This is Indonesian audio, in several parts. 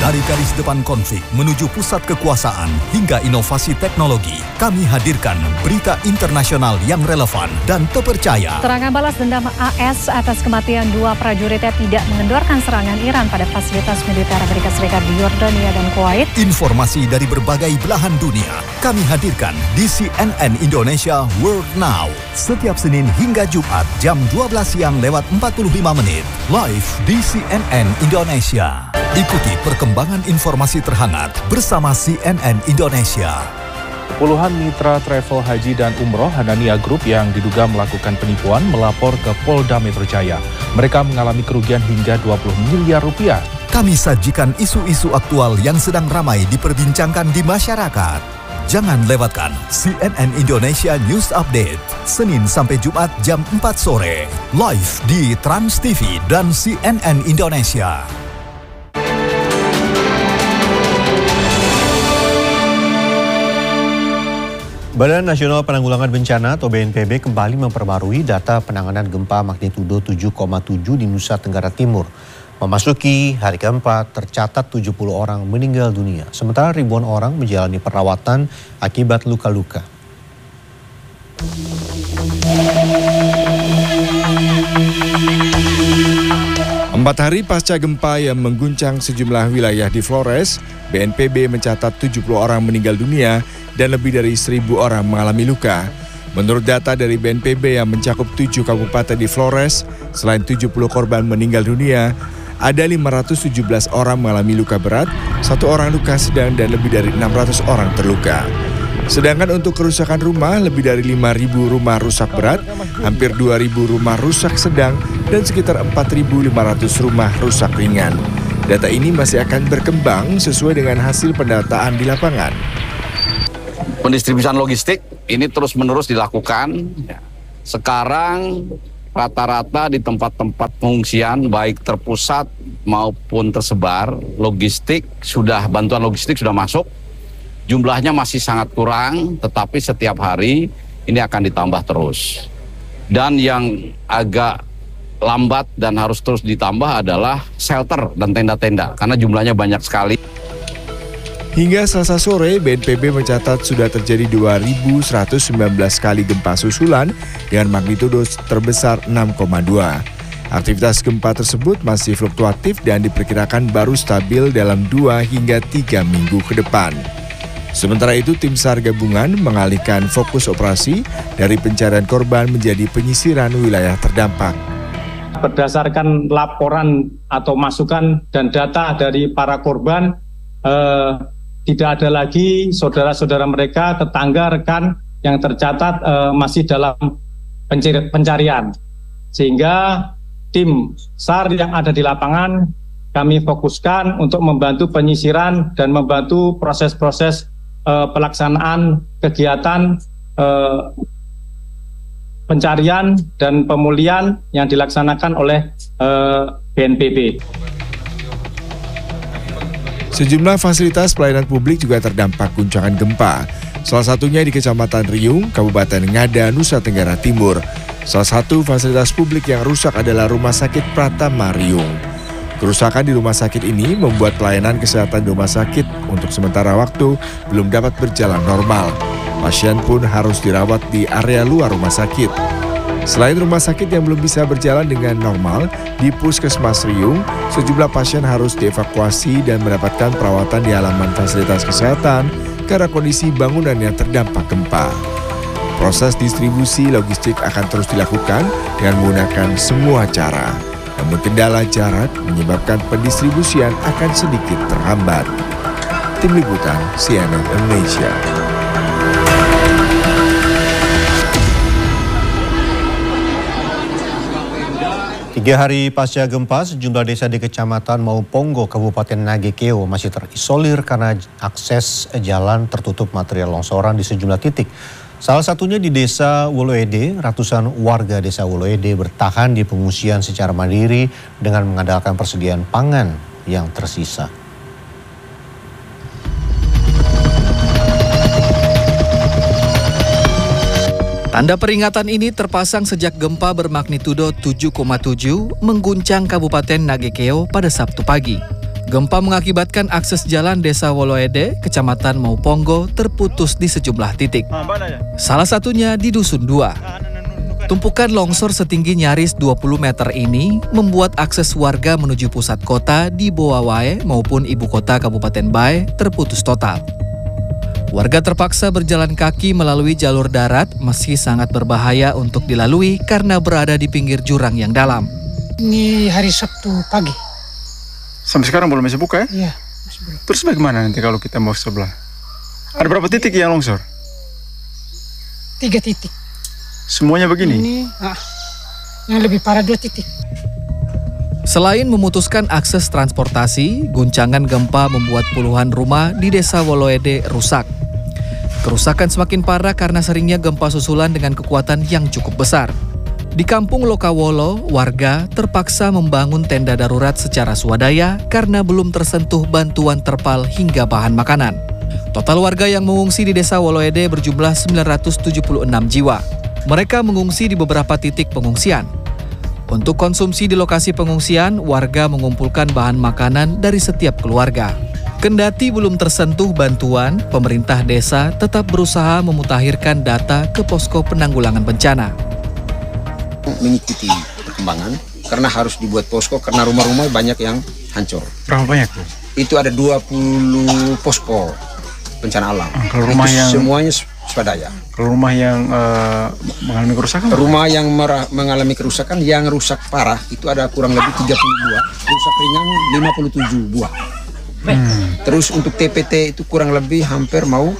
Dari garis depan konflik menuju pusat kekuasaan hingga inovasi teknologi, kami hadirkan berita internasional yang relevan dan terpercaya. Serangan balas dendam AS atas kematian 2 prajuritnya tidak mengendorkan serangan Iran pada fasilitas militer Amerika Serikat di Yordania dan Kuwait. Informasi dari berbagai belahan dunia kami hadirkan di CNN Indonesia World Now. Setiap Senin hingga Jumat jam 12 siang lewat 45 menit. Live di CNN Indonesia. Ikuti perkembangan informasi terhangat bersama CNN Indonesia. Puluhan mitra travel haji dan umroh Hanania Group yang diduga melakukan penipuan melapor ke Polda Metro Jaya. Mereka mengalami kerugian hingga 20 miliar rupiah. Kami sajikan isu-isu aktual yang sedang ramai diperbincangkan di masyarakat. Jangan lewatkan CNN Indonesia News Update, Senin sampai Jumat jam 4 sore. Live di Trans TV dan CNN Indonesia. Badan Nasional Penanggulangan Bencana atau BNPB kembali memperbarui data penanganan gempa magnitudo 7,7 di Nusa Tenggara Timur. Memasuki hari keempat, tercatat 70 orang meninggal dunia, sementara ribuan orang menjalani perawatan akibat luka-luka. Empat hari pasca gempa yang mengguncang sejumlah wilayah di Flores, BNPB mencatat 70 orang meninggal dunia dan lebih dari 1.000 orang mengalami luka. Menurut data dari BNPB yang mencakup 7 kabupaten di Flores, selain 70 korban meninggal dunia, ada 517 orang mengalami luka berat, 1 orang luka sedang dan lebih dari 600 orang terluka. Sedangkan untuk kerusakan rumah, lebih dari 5.000 rumah rusak berat, hampir 2.000 rumah rusak sedang, dan sekitar 4.500 rumah rusak ringan. Data ini masih akan berkembang sesuai dengan hasil pendataan di lapangan. Pendistribusian logistik ini terus-menerus dilakukan. Sekarang rata-rata di tempat-tempat pengungsian baik terpusat maupun tersebar, bantuan logistik sudah masuk. Jumlahnya masih sangat kurang, tetapi setiap hari ini akan ditambah terus. Dan yang agak lambat dan harus terus ditambah adalah shelter dan tenda-tenda, karena jumlahnya banyak sekali. Hingga Selasa sore, BNPB mencatat sudah terjadi 2.119 kali gempa susulan dengan magnitudo terbesar 6,2. Aktivitas gempa tersebut masih fluktuatif dan diperkirakan baru stabil dalam 2 hingga 3 minggu ke depan. Sementara itu, tim SAR gabungan mengalihkan fokus operasi dari pencarian korban menjadi penyisiran wilayah terdampak. Berdasarkan laporan atau masukan dan data dari para korban, tidak ada lagi saudara-saudara mereka, tetangga, rekan yang tercatat masih dalam pencarian. Sehingga tim SAR yang ada di lapangan kami fokuskan untuk membantu penyisiran dan membantu proses-proses pelaksanaan kegiatan pencarian dan pemulihan yang dilaksanakan oleh BNPB. Sejumlah fasilitas pelayanan publik juga terdampak guncangan gempa. Salah satunya di Kecamatan Riung, Kabupaten Ngada, Nusa Tenggara Timur. Salah satu fasilitas publik yang rusak adalah Rumah Sakit Pratama Riung. Kerusakan di rumah sakit ini membuat pelayanan kesehatan di rumah sakit untuk sementara waktu belum dapat berjalan normal. Pasien pun harus dirawat di area luar rumah sakit. Selain rumah sakit yang belum bisa berjalan dengan normal, di Puskesmas Riung, sejumlah pasien harus dievakuasi dan mendapatkan perawatan di halaman fasilitas kesehatan karena kondisi bangunan yang terdampak gempa. Proses distribusi logistik akan terus dilakukan dengan menggunakan semua cara. Namun kendala jarak menyebabkan pendistribusian akan sedikit terhambat. Tim Liputan CNN Indonesia. Tiga hari pasca gempa, sejumlah desa di Kecamatan Mauponggo, Kabupaten Nagekeo masih terisolir karena akses jalan tertutup material longsoran di sejumlah titik. Salah satunya di Desa Woloede, ratusan warga Desa Woloede bertahan di pengungsian secara mandiri dengan mengandalkan persediaan pangan yang tersisa. Tanda peringatan ini terpasang sejak gempa bermagnitudo 7,7 mengguncang Kabupaten Nagekeo pada Sabtu pagi. Gempa mengakibatkan akses jalan Desa Woloede, Kecamatan Mauponggo terputus di sejumlah titik. Salah satunya di Dusun 2. Tumpukan longsor setinggi nyaris 20 meter ini membuat akses warga menuju pusat kota di Boawae maupun ibu kota Kabupaten Bae terputus total. Warga terpaksa berjalan kaki melalui jalur darat meski sangat berbahaya untuk dilalui karena berada di pinggir jurang yang dalam. Ini hari Sabtu pagi. Sampai sekarang belum bisa buka ya? Iya, masih belum. Terus bagaimana nanti kalau kita mau sebelah? Ada berapa titik yang longsor? 3 titik. Semuanya begini? Ini, yang lebih parah 2 titik. Selain memutuskan akses transportasi, guncangan gempa membuat puluhan rumah di Desa Woloede rusak. Kerusakan semakin parah karena seringnya gempa susulan dengan kekuatan yang cukup besar. Di Kampung Lokawolo, warga terpaksa membangun tenda darurat secara swadaya karena belum tersentuh bantuan terpal hingga bahan makanan. Total warga yang mengungsi di Desa Woloede berjumlah 976 jiwa. Mereka mengungsi di beberapa titik pengungsian. Untuk konsumsi di lokasi pengungsian, warga mengumpulkan bahan makanan dari setiap keluarga. Kendati belum tersentuh bantuan, pemerintah desa tetap berusaha memutakhirkan data ke posko penanggulangan bencana. Mengikuti perkembangan karena harus dibuat posko karena rumah-rumah banyak yang hancur. Berapa banyak? Itu ada 20 posko bencana alam. Kalau rumah yang semuanya swadaya. Kalau rumah yang mengalami kerusakan? Rumah yang mengalami kerusakan yang rusak parah itu ada kurang lebih 32, rusak ringan 57 buah. Terus untuk TPT itu kurang lebih hampir mau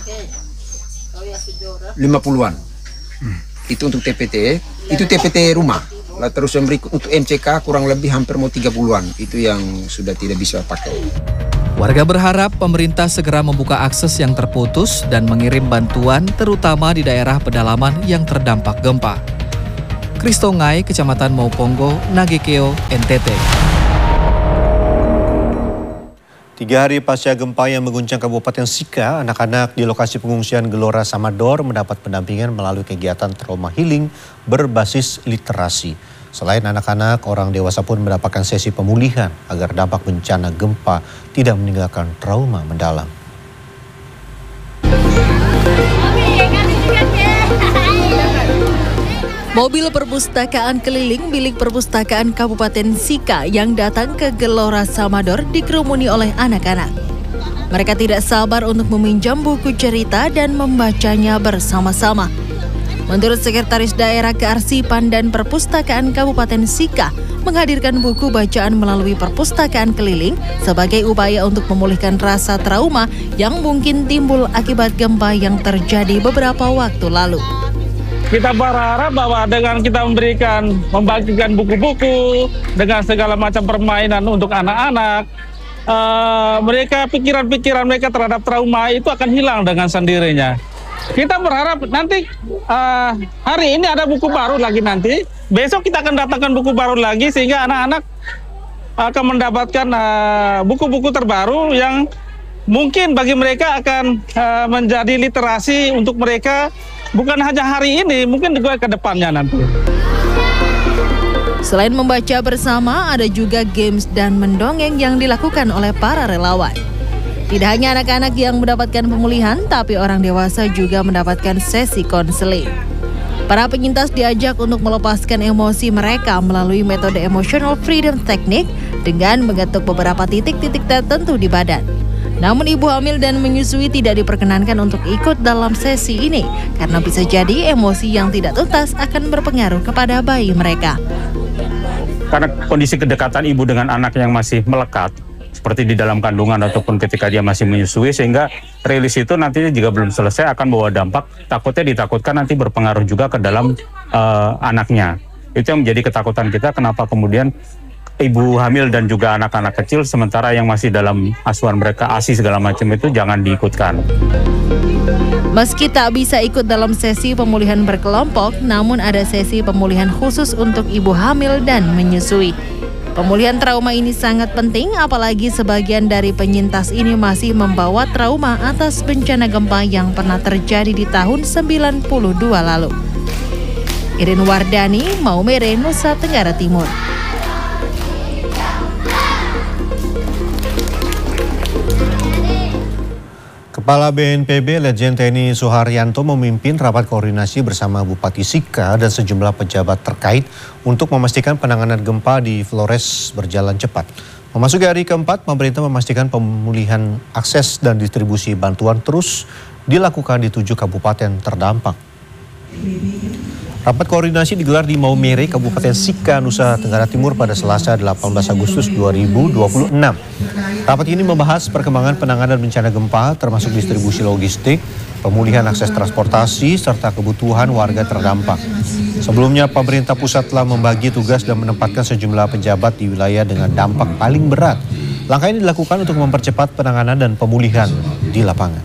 50-an. Itu untuk TPT, itu TPT rumah. Lah terus yang berikut untuk MCK kurang lebih hampir mau 30-an. Itu yang sudah tidak bisa pakai. Warga berharap pemerintah segera membuka akses yang terputus dan mengirim bantuan terutama di daerah pedalaman yang terdampak gempa. Kristongai, Kecamatan Mauponggo, Nagekeo, NTT. 3 hari pasca gempa yang mengguncang Kabupaten Sika, anak-anak di lokasi pengungsian Gelora Samador mendapat pendampingan melalui kegiatan trauma healing berbasis literasi. Selain anak-anak, orang dewasa pun mendapatkan sesi pemulihan agar dampak bencana gempa tidak meninggalkan trauma mendalam. Mobil perpustakaan keliling milik Perpustakaan Kabupaten Sika yang datang ke Gelora Samador dikerumuni oleh anak-anak. Mereka tidak sabar untuk meminjam buku cerita dan membacanya bersama-sama. Menurut Sekretaris Daerah Kearsipan dan Perpustakaan Kabupaten Sika, menghadirkan buku bacaan melalui perpustakaan keliling sebagai upaya untuk memulihkan rasa trauma yang mungkin timbul akibat gempa yang terjadi beberapa waktu lalu. Kita berharap bahwa dengan kita membagikan buku-buku dengan segala macam permainan untuk anak-anak, mereka pikiran-pikiran mereka terhadap trauma itu akan hilang dengan sendirinya. Kita berharap nanti hari ini ada buku baru lagi nanti, besok kita akan datangkan buku baru lagi sehingga anak-anak akan mendapatkan buku-buku terbaru yang mungkin bagi mereka akan menjadi literasi untuk mereka. Bukan hanya hari ini, mungkin juga ke depannya nanti. Selain membaca bersama, ada juga games dan mendongeng yang dilakukan oleh para relawan. Tidak hanya anak-anak yang mendapatkan pemulihan, tapi orang dewasa juga mendapatkan sesi konseling. Para penyintas diajak untuk melepaskan emosi mereka melalui metode emotional freedom technique dengan mengetuk beberapa titik-titik tertentu di badan. Namun ibu hamil dan menyusui tidak diperkenankan untuk ikut dalam sesi ini karena bisa jadi emosi yang tidak tuntas akan berpengaruh kepada bayi mereka. Karena kondisi kedekatan ibu dengan anak yang masih melekat, seperti di dalam kandungan ataupun ketika dia masih menyusui, sehingga rilis itu nantinya jika belum selesai akan bawa dampak, takutnya ditakutkan nanti berpengaruh juga ke dalam anaknya. Itu yang menjadi ketakutan kita, kenapa kemudian ibu hamil dan juga anak-anak kecil sementara yang masih dalam asuhan mereka ASI segala macam itu jangan diikutkan. Meski tak bisa ikut dalam sesi pemulihan berkelompok, namun ada sesi pemulihan khusus untuk ibu hamil dan menyusui. Pemulihan trauma ini sangat penting, apalagi sebagian dari penyintas ini masih membawa trauma atas bencana gempa yang pernah terjadi di tahun 92 lalu. Irin Wardani, Maumere, Nusa Tenggara Timur. Kepala BNPB Letjen TNI Suharyanto memimpin rapat koordinasi bersama Bupati Sika dan sejumlah pejabat terkait untuk memastikan penanganan gempa di Flores berjalan cepat. Memasuki hari keempat, pemerintah memastikan pemulihan akses dan distribusi bantuan terus dilakukan di 7 kabupaten terdampak. Rapat koordinasi digelar di Maumere, Kabupaten Sika, Nusa Tenggara Timur pada Selasa 18 Agustus 2026. Rapat ini membahas perkembangan penanganan bencana gempa termasuk distribusi logistik, pemulihan akses transportasi, serta kebutuhan warga terdampak. Sebelumnya, pemerintah pusat telah membagi tugas dan menempatkan sejumlah pejabat di wilayah dengan dampak paling berat. Langkah ini dilakukan untuk mempercepat penanganan dan pemulihan di lapangan.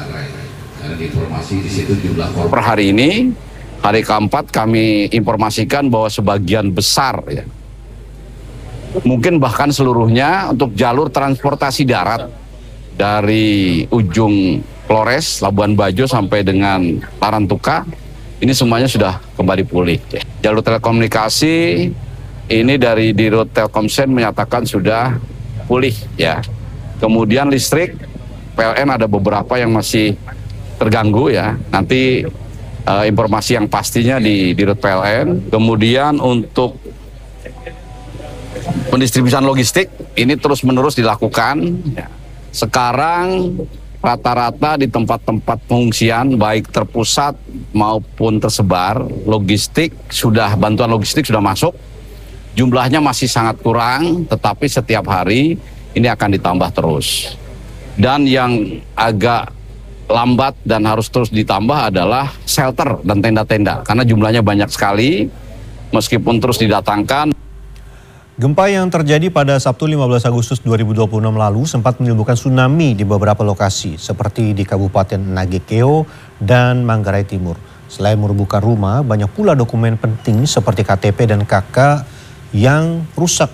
Per hari ini, hari keempat kami informasikan bahwa sebagian besar, ya, mungkin bahkan seluruhnya untuk jalur transportasi darat dari ujung Flores, Labuan Bajo sampai dengan Larantuka, ini semuanya sudah kembali pulih. Jalur telekomunikasi ini dari Dirut Telkomsen menyatakan sudah pulih, ya. Kemudian listrik PLN ada beberapa yang masih terganggu, ya. Nanti informasi yang pastinya di Dirut PLN. Kemudian untuk pendistribusian logistik ini terus-menerus dilakukan. Sekarang rata-rata di tempat-tempat pengungsian baik terpusat maupun tersebar, bantuan logistik sudah masuk. Jumlahnya masih sangat kurang, tetapi setiap hari ini akan ditambah terus. Dan yang agak lambat dan harus terus ditambah adalah shelter dan tenda-tenda karena jumlahnya banyak sekali meskipun terus didatangkan. Gempa yang terjadi pada Sabtu 15 Agustus 2026 lalu sempat menimbulkan tsunami di beberapa lokasi seperti di Kabupaten Nagekeo dan Manggarai Timur. Selain merubuhkan rumah, banyak pula dokumen penting seperti KTP dan KK yang rusak